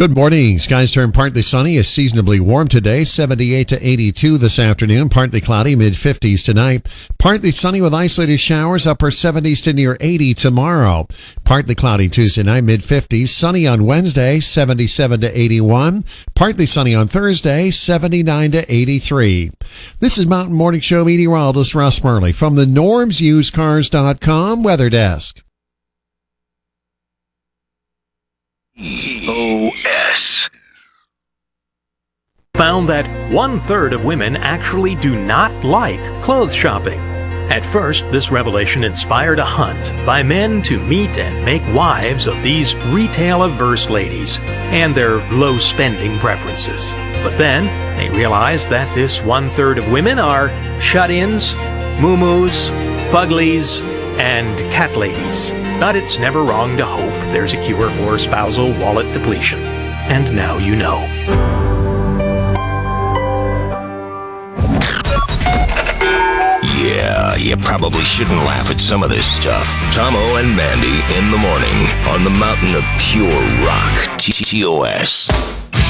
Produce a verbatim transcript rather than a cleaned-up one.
Good morning. Skies turn partly sunny. It's seasonably warm today. seventy-eight to eighty-two this afternoon. Partly cloudy, mid fifties tonight. Partly sunny with isolated showers. Upper seventies to near eighty tomorrow. Partly cloudy Tuesday night, mid fifties. Sunny on Wednesday, seventy-seven to eighty-one. Partly sunny on Thursday, seventy-nine to eighty-three. This is Mountain Morning Show meteorologist Russ Murley from the norms used cars dot com weather desk. E O S found that one-third of women actually do not like clothes shopping. At first, this revelation inspired a hunt by men to meet and make wives of these retail-averse ladies and their low-spending preferences. But then, they realized that this one-third of women are shut-ins, moo-moos, fuglies, and cat ladies. But it's never wrong to hope there's a cure for spousal wallet depletion. And now you know. Yeah, you probably shouldn't laugh at some of this stuff. Tomo and Mandy in the morning on the mountain of pure rock. T T O S.